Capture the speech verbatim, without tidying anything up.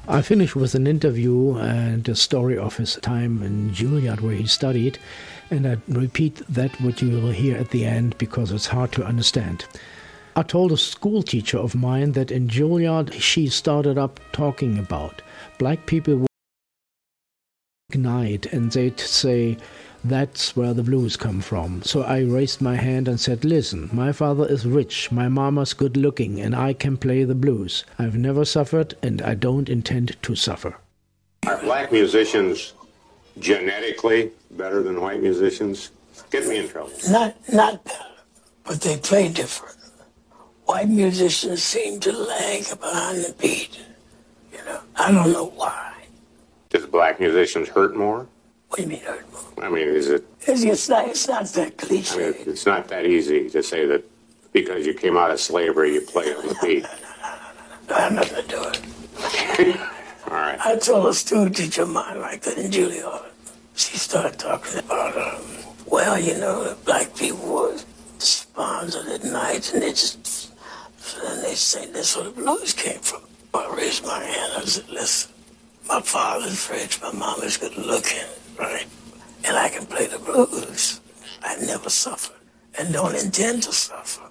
I finished with an interview and the story of his time in Juilliard where he studied, and I repeat that what you will hear at the end because it's hard to understand. I told a school teacher of mine that in Juilliard she started up talking about black people would ignite and they'd say, that's where the blues come from. So I raised my hand and said, listen, my father is rich, my mama's good looking, and I can play the blues. I've never suffered, and I don't intend to suffer. Are black musicians genetically better than white musicians? Get me in trouble. Not, not better, but they play different. White musicians seem to lag behind the beat. You know, I don't know why. Does black musicians hurt more? What do you mean hurt more? I mean, is it... It's, it's, not, it's not that cliche. I mean, it's not that easy to say that because you came out of slavery, you play on the beat. No, no, no, no, no, no. I have nothing to do with it. All right. I told a student teacher of mine like that in Juilliard. She started talking about, um, well, you know, the black people were sponsored at night, and they just... And they say that's where the blues came from. I raised my hand. I said, listen, my father's rich, my mama's good looking, right? And I can play the blues. I never suffered and don't intend to suffer.